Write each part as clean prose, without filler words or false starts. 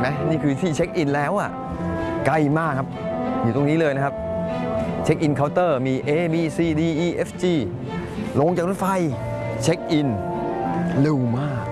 ไหมนี่คือที่เช็คอินแล้วอ่ะใกล้มากครับอยู่ตรงนี้เลยนะครับเช็คอินเคาน์เตอร์มี A B C D E F G ลงจากรถไฟเช็คอินเร็วมาก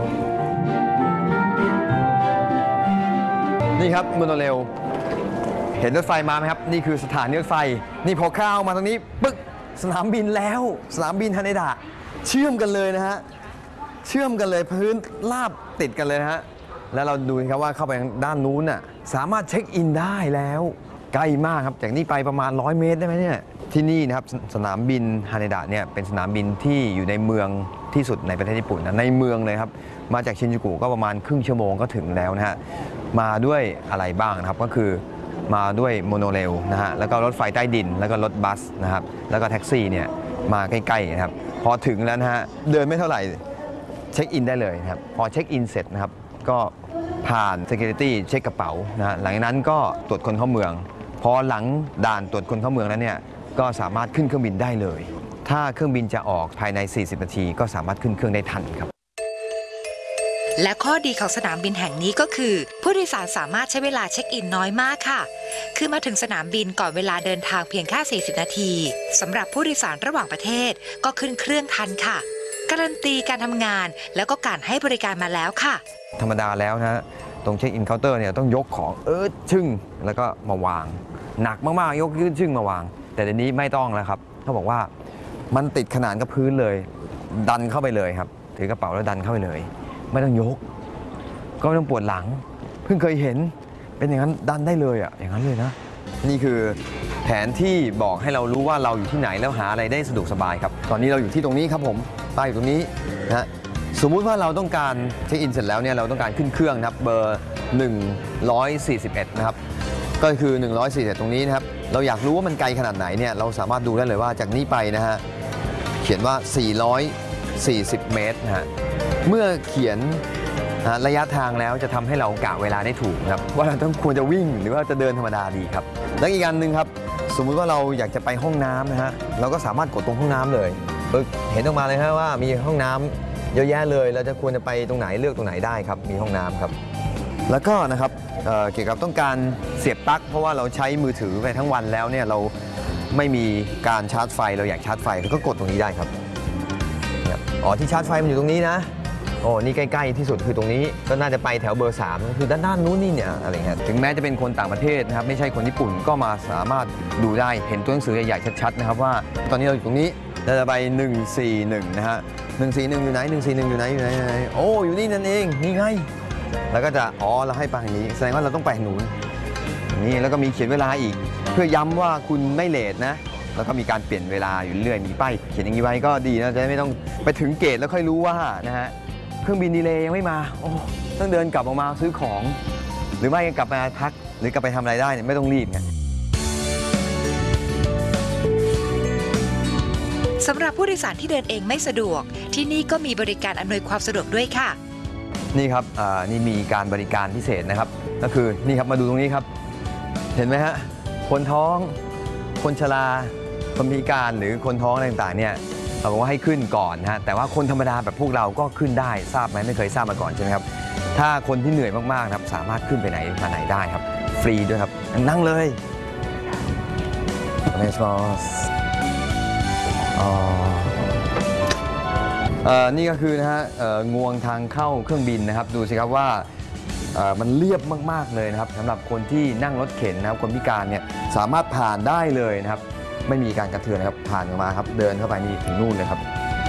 นี่ครับโมโนเรลเห็นรถไฟมาไหมครับนี่คือสถานีรถไฟนี่พอเข้ามาตรงนี้ปึ๊กสนามบินแล้วสนามบินฮาเนดะเชื่อมกันเลยนะฮะเชื่อมกันเลยพื้นราบติดกันเลยนะฮะแล้วเราดูครับว่าเข้าไปด้านนู้นน่ะสามารถเช็คอินได้แล้วใกล้มากครับจากนี้ไปประมาณ100 เมตรได้ไหมเนี่ยที่นี่นะครับสนามบินฮาเนดะเนี่ยเป็นสนามบินที่อยู่ในเมืองที่สุดในประเทศญี่ปุ่นนะในเมืองเลยครับมาจากชินจูกุก็ประมาณครึ่งชั่วโมงก็ถึงแล้วนะฮะมาด้วยอะไรบ้างนะครับก็คือมาด้วยโมโนเรลนะฮะแล้วก็รถไฟใต้ดินแล้วก็รถบัสนะครับแล้วก็แท็กซี่เนี่ยมาใกล้ๆนะครับพอถึงแล้วนะฮะเดินไม่เท่าไหร่เช็คอินได้เลยนะครับพอเช็คอินเสร็จนะครับก็ผ่าน Security เช็คกระเป๋านะฮะหลังจากนั้นก็ตรวจคนเข้าเมืองพอหลังด่านตรวจคนเข้าเมืองแล้วเนี่ยก็สามารถขึ้นเครื่องบินได้เลยถ้าเครื่องบินจะออกภายใน40 นาทีก็สามารถขึ้นเครื่องได้ทันครับและข้อดีของสนามบินแห่งนี้ก็คือผู้โดยสารสามารถใช้เวลาเช็คอินน้อยมากค่ะคือมาถึงสนามบินก่อนเวลาเดินทางเพียงแค่40 นาทีสำหรับผู้โดยสารระหว่างประเทศก็ขึ้นเครื่องทันค่ะการันตีการทำงานแล้วก็การให้บริการมาแล้วค่ะธรรมดาแล้วนะตรงเช็คอินเคาน์เตอร์เนี่ยต้องยกของชึ่งแล้วก็มาวางหนักมากๆยกขึ้นชึ่งมาวางแต่เดี๋ยวนี้ไม่ต้องแล้วครับเขาบอกว่ามันติดขนานกับพื้นเลยดันเข้าไปเลยครับถือกระเป๋าแล้วดันเข้าไปเลยไม่ต้องยกก็ไม่ต้องปวดหลังเพิ่งเคยเห็นเป็นอย่างนั้นดันได้เลยอ่ะอย่างนั้นเลยนะนี่คือแผนที่บอกให้เรารู้ว่าเราอยู่ที่ไหนแล้วหาอะไรได้สะดวกสบายครับตอนนี้เราอยู่ที่ตรงนี้ครับผมป้ายอยู่ตรงนี้นะสมมุติว่าเราต้องการเช็คอินเสร็จแล้วเนี่ยเราต้องการขึ้นเครื่องนะครับเบอร์141นะครับก็คือ141ตรงนี้นะครับเราอยากรู้ว่ามันไกลขนาดไหนเนี่ยเราสามารถดูได้เลยว่าจากนี้ไปนะฮะเขียนว่า440 เมตรนะฮะเมื่อเขียนระยะทางแล้วจะทำให้เรากะเวลาได้ถูกครับว่าเราต้องควรจะวิ่งหรือว่าจะเดินธรรมดาดีครับและอีกอันหนึ่งครับสมมุติว่าเราอยากจะไปห้องน้ำนะฮะเราก็สามารถกดตรงห้องน้ำเลยเห็นออกมาเลยฮะว่ามีห้องน้ำเยอะแยะเลยเราจะควรจะไปตรงไหนเลือกตรงไหนได้ครับมีห้องน้ำครับแล้วก็นะครับเกี่ยวกับต้องการเสียบปลั๊กเพราะว่าเราใช้มือถือไปทั้งวันแล้วเนี่ยเราไม่มีการชาร์จไฟเราอยากชาร์จไฟก็กดตรงนี้ได้ครับอ๋อที่ชาร์จไฟมันอยู่ตรงนี้นะโอ้นี่ใกล้ๆที่สุดคือตรงนี้ก็น่าจะไปแถวเบอร์3คือด้านนู้นนี่เนี่ยอะไรเงี้ยถึงแม้จะเป็นคนต่างประเทศนะครับไม่ใช่คนญี่ปุ่นก็มาสามารถดูได้เห็นตัวหนังสือใหญ่ๆชัดๆนะครับว่าตอนนี้เราอยู่ตรงนี้เราจะไป141นะฮะ141อยู่ไหน141อยู่ไหนโอ้อยู่นี่นั่นเองนี่ไงแล้วก็จะเราให้ไปทางนี้แสดงว่าเราต้องไปทางนู้นนี่แล้วก็มีเขียนเวลาอีกเพื่อย้ำว่าคุณไม่เลทนะแล้วก็มีการเปลี่ยนเวลาอยู่เรื่อยมีป้ายเขียนอย่างนี้ไว้ก็ดีนะจะไม่ต้องไปถึงเกตแล้วค่อยรู้ว่านะฮะเครื่องบินดีเลย์ยังไม่มาต้องเดินกลับออกมาซื้อของหรือไม่กลับมาพักหรือกลับไปทำอะไรได้เนี่ยไม่ต้องรีบไงสำหรับผู้โดยสารที่เดินเองไม่สะดวกที่นี่ก็มีบริการอำนวยความสะดวกด้วยค่ะนี่ครับนี่มีการบริการพิเศษนะครับก็คือนี่ครับมาดูตรงนี้ครับเห็นไหมฮะคนท้องคนชราคนพิการหรือคนท้องอะไรต่างๆเนี่ยเราบอกว่าให้ขึ้นก่อนนะฮะแต่ว่าคนธรรมดาแบบพวกเราก็ขึ้นได้ทราบไหมไม่เคยทราบมาก่อนใช่ไหมครับถ้าคนที่เหนื่อยมากๆครับสามารถขึ้นไปไหนมาไหนได้ครับฟรีด้วยครับนั่งเลยお願いしますนี่ก็คือนะฮะงวงทางเข้าเครื่องบินนะครับดูสิครับว่ามันเรียบมากๆเลยนะครับสำหรับคนที่นั่งรถเข็นนะครับคนพิการเนี่ยสามารถผ่านได้เลยนะครับไม่มีการกระเทือนนะครับผ่านออกมาครับเดินเข้าไปนี่ถึงนู่นเลยครับ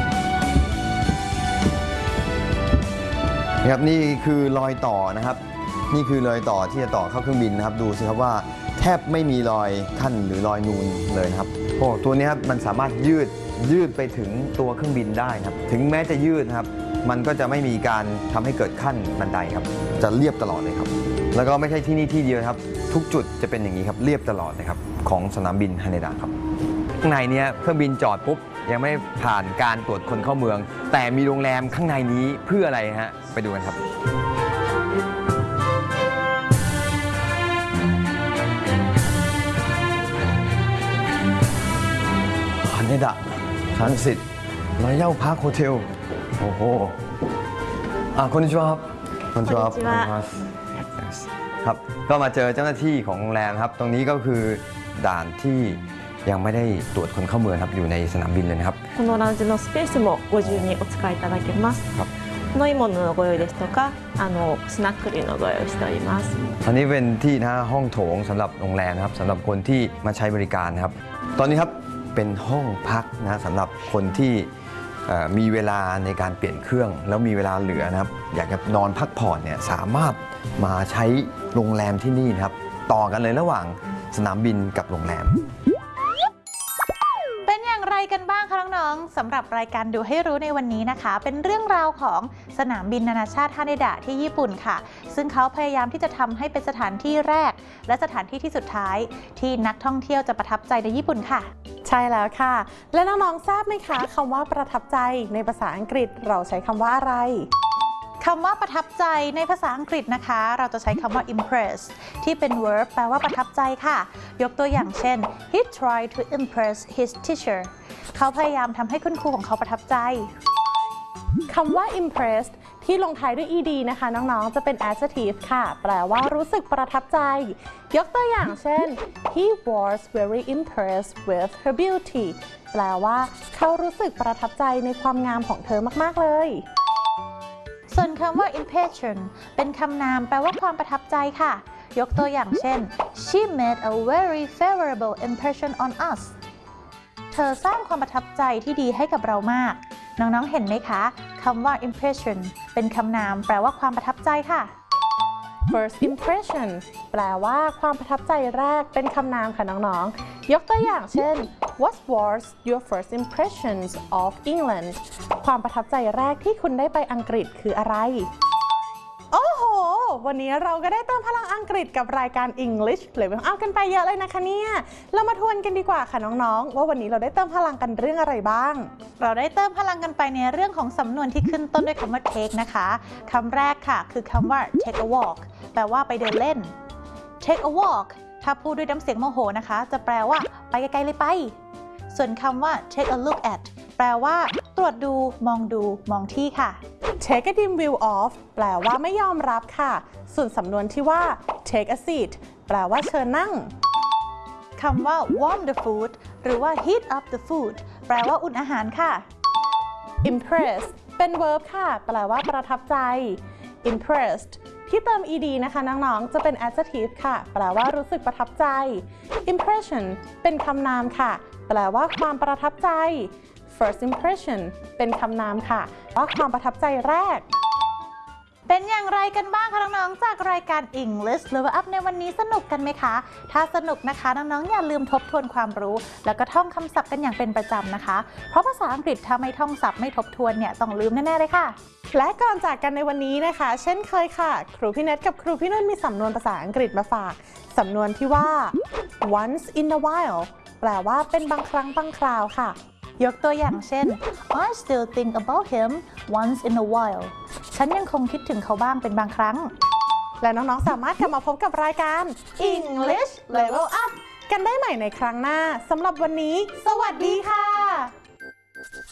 นะครับนี่คือรอยต่อนะครับนี่คือรอยต่อที่จะต่อเข้าเครื่องบินนะครับดูสิครับว่าแทบไม่มีรอยขั้นหรือรอยนูนเลยครับตัวนี้ครับมันสามารถยืดไปถึงตัวเครื่องบินได้ครับถึงแม้จะยืดนะครับมันก็จะไม่มีการทำให้เกิดขั้นบันไดครับจะเรียบตลอดเลยครับแล้วก็ไม่ใช่ที่นี่ที่เดียวครับทุกจุดจะเป็นอย่างนี้ครับเรียบตลอดเลยครับของสนามบินฮาเนดะครับข้างในนี้เครื่องบินจอดปุ๊บยังไม่ผ่านการตรวจคนเข้าเมืองแต่มีโรงแรมข้างในนี้เพื่ออะไรฮะไปดูกันครับฮาเนดะทรานสิตรอยัลพาร์คโฮเทลโอ้โหこんにちはこんにちはครับก็มาเจอเจ้าหน้าที่ของโรงแรมครับตรงนี้ก็คือด่านที่ยังไม่ได้ตรวจคนเข้าเมืองครับอยู่ในสนามบินเลยนะครับこのラウンジのスペースもご自由にお使いいただけます飲み物のご用意ですとかスナック類のご用意しておりますอันนี้เป็นที่นะห้องโถงสำหรับโรงแรมนะครับสำหรับคนที่มาใช้บริการนะครับตอนนี้ครับเป็นห้องพักนะสำหรับคนที่มีเวลาในการเปลี่ยนเครื่องแล้วมีเวลาเหลือนะครับอยากจะนอนพักผ่อนเนี่ยสามารถมาใช้โรงแรมที่นี่นะครับต่อกันเลยระหว่างสนามบินกับโรงแรมเป็นอย่างไรกันบ้างคะน้องๆสำหรับรายการดูให้รู้ในวันนี้นะคะเป็นเรื่องราวของสนามบินนานาชาติฮาเนดะที่ญี่ปุ่นค่ะซึ่งเขาพยายามที่จะทำให้เป็นสถานที่แรกและสถานที่ที่สุดท้ายที่นักท่องเที่ยวจะประทับใจในญี่ปุ่นค่ะใช่แล้วค่ะและน้องๆทราบไหมคะคำว่าประทับใจในภาษาอังกฤษเราใช้คำว่าอะไรคำว่าประทับใจในภาษาอังกฤษนะคะเราจะใช้คำว่า impress ที่เป็น verb แปลว่าประทับใจค่ะยกตัวอย่างเช่น he tried to impress his teacher เขาพยายามทำให้คุณครูของเขาประทับใจคำว่า impressed ที่ลงท้ายด้วย ed นะคะน้องๆจะเป็น adjective ค่ะแปลว่ารู้สึกประทับใจยกตัวอย่างเช่น he was very impressed with her beauty แปลว่าเขารู้สึกประทับใจในความงามของเธอมากๆเลยส่วนคำว่า impression เป็นคำนามแปลว่าความประทับใจค่ะยกตัวอย่างเช่น she made a very favorable impression on us เธอสร้างความประทับใจที่ดีให้กับเรามากน้องๆเห็นไหมคะคำว่า impression เป็นคำนามแปลว่าความประทับใจค่ะ first impression แปลว่าความประทับใจแรกเป็นคำนามค่ะน้องๆยกตัวอย่างเช่น What was your first impressions of England ความประทับใจแรกที่คุณได้ไปอังกฤษคืออะไรโอ้โหวันนี้เราก็ได้เติมพลังอังกฤษกับรายการ English Level Up กันไปเยอะเลยนะคะเนี่ยเรามาทวนกันดีกว่าค่ะน้องๆว่าวันนี้เราได้เติมพลังกันเรื่องอะไรบ้างเราได้เติมพลังกันไปในเรื่องของสำนวนที่ขึ้นต้นด้วยคำว่า take นะคะคำแรกค่ะคือคำว่า take a walk แปลว่าไปเดินเล่น take a walk ถ้าพูดด้วยน้ำเสียงโมโหนะคะจะแปลว่าไปไกลๆเลยไปส่วนคำว่า take a look at แปลว่าตรวจดูมองดูมองที่ค่ะ take a dim view of แปลว่าไม่ยอมรับค่ะส่วนสำนวนที่ว่า take a seat แปลว่าเชิญนั่งคำว่า warm the food หรือว่า heat up the food แปลว่าอุ่นอาหารค่ะ impress เป็น verb ค่ะแปลว่าประทับใจ impressed ที่เติม ed นะคะน้องๆจะเป็น adjective ค่ะแปลว่ารู้สึกประทับใจ impression เป็นคำนามค่ะแปลว่าความประทับใจ first impression เป็นคำนามค่ะว่าความประทับใจแรกเป็นอย่างไรกันบ้างคะน้องๆจากรายการ English Level Up ในวันนี้สนุกกันไหมคะถ้าสนุกนะคะน้องๆอย่าลืมทบทวนความรู้แล้วก็ท่องคำศัพท์กันอย่างเป็นประจำนะคะเพราะภาษาอังกฤษถ้าไม่ท่องศัพท์ไม่ทบทวนเนี่ยต้องลืมแน่ๆเลยค่ะและก่อนจากกันในวันนี้นะคะเช่นเคยค่ะครูพี่เนทกับครูพี่นุ่นมีสำนวนภาษาอังกฤษมาฝากสำนวนที่ว่า once in a while แปลว่าเป็นบางครั้งบางคราวค่ะยกตัวอย่างเช่น I still think about him once in a while ฉันยังคงคิดถึงเขาบ้างเป็นบางครั้งและน้องๆสามารถกลับมาพบกับรายการ English Level Up กันได้ใหม่ในครั้งหน้าสำหรับวันนี้สวัสดีค่ะ